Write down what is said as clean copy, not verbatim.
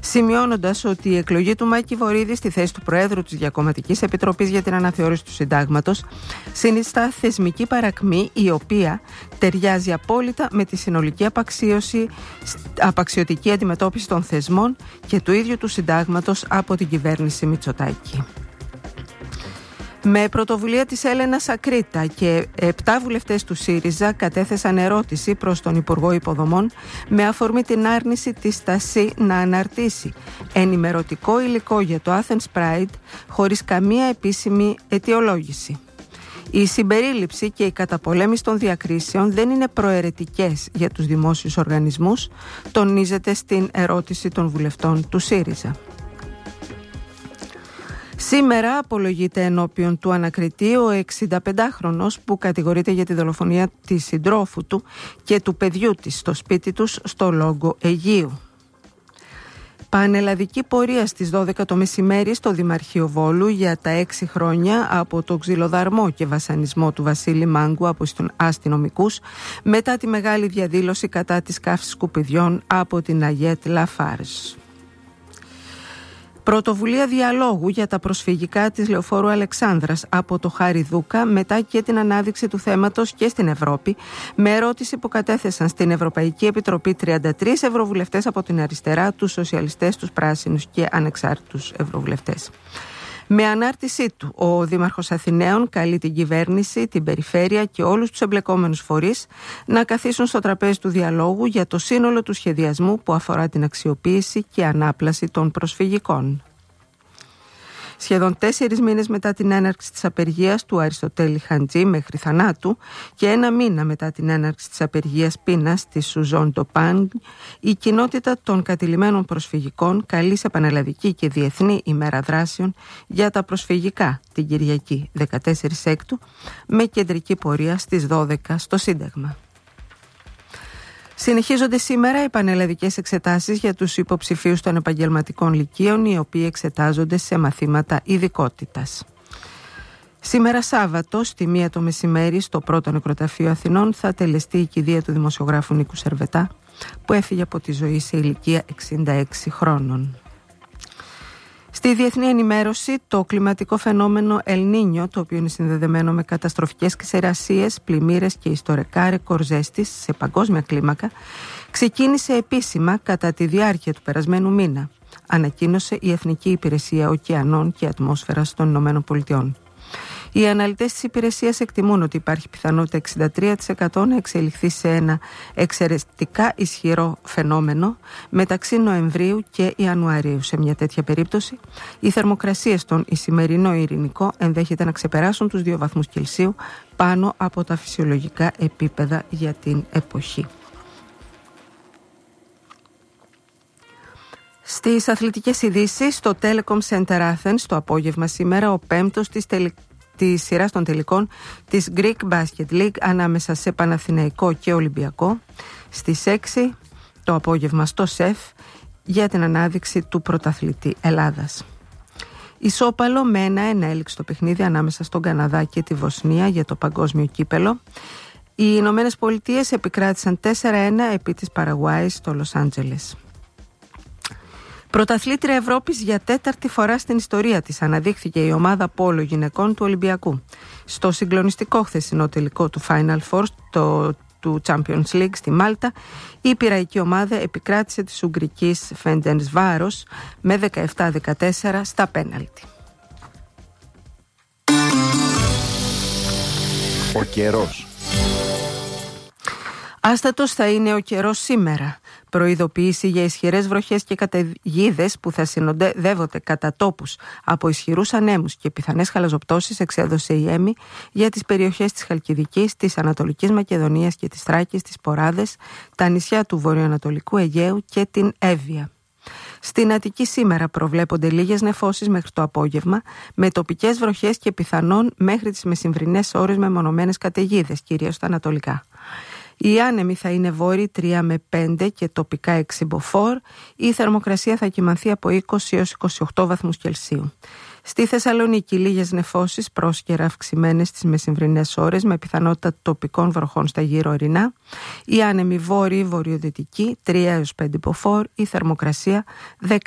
σημειώνοντας ότι η εκλογή του Μάκη Βορίδη στη θέση του Προέδρου της Διακομματικής Επιτροπής για την Αναθεώρηση του Συντάγματος συνιστά θεσμική παρακμή, η οποία ταιριάζει απόλυτα με τη συνολική απαξιωτική αντιμετώπιση των θεσμών και του ίδιου του Συντάγματος από την κυβέρνηση Μητσοτάκη. Με πρωτοβουλία της Έλενας Ακρίτα και 7 βουλευτές του ΣΥΡΙΖΑ κατέθεσαν ερώτηση προς τον Υπουργό Υποδομών με αφορμή την άρνηση της ΤΑΣΥ να αναρτήσει ενημερωτικό υλικό για το Athens Pride χωρίς καμία επίσημη αιτιολόγηση. Η συμπερίληψη και η καταπολέμηση των διακρίσεων δεν είναι προαιρετικές για τους δημόσιους οργανισμούς, τονίζεται στην ερώτηση των βουλευτών του ΣΥΡΙΖΑ. Σήμερα απολογείται ενώπιον του ανακριτή ο 65χρονος που κατηγορείται για τη δολοφονία της συντρόφου του και του παιδιού της στο σπίτι τους στο Λόγκο Αιγείου. Πανελλαδική πορεία στις 12 το μεσημέρι στο Δημαρχείο Βόλου για τα 6 χρόνια από το ξυλοδαρμό και βασανισμό του Βασίλη Μάγκου από αστυνομικούς μετά τη μεγάλη διαδήλωση κατά της καύσης σκουπιδιών από την Αγιέτ Λαφάρζ. Πρωτοβουλία διαλόγου για τα προσφυγικά της Λεωφόρου Αλεξάνδρας από το Χάρη Δούκα μετά και την ανάδειξη του θέματος και στην Ευρώπη, με ερώτηση που κατέθεσαν στην Ευρωπαϊκή Επιτροπή 33 ευρωβουλευτές από την αριστερά, τους σοσιαλιστές, τους πράσινους και ανεξάρτητους ευρωβουλευτές. Με ανάρτησή του, ο Δήμαρχος Αθηναίων καλεί την κυβέρνηση, την περιφέρεια και όλους τους εμπλεκόμενους φορείς να καθίσουν στο τραπέζι του διαλόγου για το σύνολο του σχεδιασμού που αφορά την αξιοποίηση και ανάπλαση των προσφυγικών. Σχεδόν 4 μήνες μετά την έναρξη της απεργίας του Αριστοτέλη Χαντζή μέχρι θανάτου και 1 μήνα μετά την έναρξη της απεργίας πείνας της Σουζόν Ντοπάνγκ, η κοινότητα των κατηλημένων προσφυγικών καλεί σε πανελλαδική και διεθνή ημέρα δράσεων για τα προσφυγικά την Κυριακή 14 Έκτου με κεντρική πορεία στις 12 στο Σύνταγμα. Συνεχίζονται σήμερα οι πανελλαδικές εξετάσεις για τους υποψηφίους των επαγγελματικών λυκείων, οι οποίοι εξετάζονται σε μαθήματα ειδικότητας. Σήμερα Σάββατο, στη 1 το μεσημέρι, στο Πρώτο Νεκροταφείο Αθηνών, θα τελεστεί η κηδεία του δημοσιογράφου Νίκου Σερβετά, που έφυγε από τη ζωή σε ηλικία 66 χρόνων. Στη διεθνή ενημέρωση, το κλιματικό φαινόμενο El Niño, το οποίο είναι συνδεδεμένο με καταστροφικές ξηρασίες, πλημμύρες και ιστορικά ρεκόρ ζέστης σε παγκόσμια κλίμακα, ξεκίνησε επίσημα κατά τη διάρκεια του περασμένου μήνα, ανακοίνωσε η Εθνική Υπηρεσία Ωκεανών και Ατμόσφαιρας των Ηνωμένων Πολιτειών. Οι αναλυτές της υπηρεσίας εκτιμούν ότι υπάρχει πιθανότητα 63% να εξελιχθεί σε ένα εξαιρετικά ισχυρό φαινόμενο μεταξύ Νοεμβρίου και Ιανουαρίου. Σε μια τέτοια περίπτωση, οι θερμοκρασίες στον Ισημερινό Ειρηνικό ενδέχεται να ξεπεράσουν τους 2 βαθμούς Κελσίου πάνω από τα φυσιολογικά επίπεδα για την εποχή. Στις αθλητικές ειδήσεις, στο Telecom Center Athens το απόγευμα σήμερα ο 5ος της σειράς των τελικών της Greek Basket League ανάμεσα σε Παναθηναϊκό και Ολυμπιακό, στις 6 το απόγευμα στο ΣΕΦ για την ανάδειξη του πρωταθλητή Ελλάδας. Ισόπαλο με 1-1 έληξε το παιχνίδι ανάμεσα στον Καναδά και τη Βοσνία για το παγκόσμιο κύπελο. Οι Ηνωμένες Πολιτείες επικράτησαν 4-1 επί της Παραγουάης στο Λος Άντζελες. Πρωταθλήτρια Ευρώπης για 4η φορά στην ιστορία της αναδείχθηκε η ομάδα πόλο γυναικών του Ολυμπιακού. Στο συγκλονιστικό χθεσινό τελικό του Final Four του Champions League στη Μάλτα, η πειραϊκή ομάδα επικράτησε της Ουγγρικής Φεντενσβάρος με 17-14 στα πέναλτι. Ο καιρός. Άστατος θα είναι ο καιρός σήμερα. Προειδοποίηση για ισχυρές βροχές και καταιγίδες που θα συνοδεύονται κατά τόπους από ισχυρούς ανέμους και πιθανές χαλαζοπτώσεις εξέδωσε η ΕΜΗ για τις περιοχές της Χαλκιδικής, της Ανατολικής Μακεδονίας και της Θράκης, τις Ποράδες, τα νησιά του Βορειοανατολικού Αιγαίου και την Εύβοια. Στην Αττική σήμερα προβλέπονται λίγες νεφώσεις μέχρι το απόγευμα, με τοπικές βροχές και πιθανόν μέχρι τις μεσημβρινές ώρες μεμονωμένες καταιγίδες, κυρίως στα ανατολικά. Οι άνεμοι θα είναι βόρειοι 3 με 5 και τοπικά 6 μποφόρ. Η θερμοκρασία θα κυμανθεί από 20 έως 28 βαθμούς Κελσίου. Στη Θεσσαλονίκη λίγες νεφώσεις πρόσκαιρα αυξημένες στις μεσημβρινές ώρες με πιθανότητα τοπικών βροχών στα γύρω ορεινά. Οι άνεμοι βόρειοι βορειοδυτικοί 3 έως 5 μποφόρ. Η θερμοκρασία